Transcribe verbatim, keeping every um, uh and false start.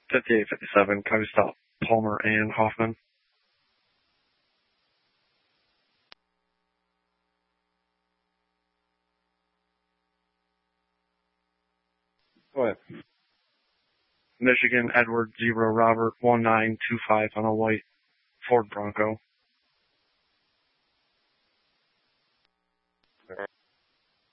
fifty-eight fifty-seven, can we stop Palmer and Hoffman? Go ahead. Michigan, Edward, zero, Robert, one nine two five on a white Ford Bronco.